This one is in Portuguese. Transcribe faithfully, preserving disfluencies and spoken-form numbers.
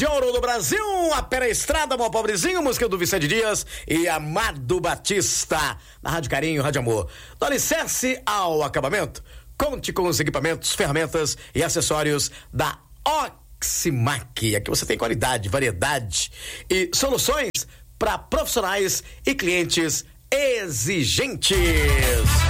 de ouro do Brasil, a Pé na Estrada, Mó Pobrezinho, música do Vicente Dias e Amado Batista, na Rádio Carinho, Rádio Amor. Do alicerce ao acabamento, conte com os equipamentos, ferramentas e acessórios da Oximac. Aqui você tem qualidade, variedade e soluções para profissionais e clientes exigentes.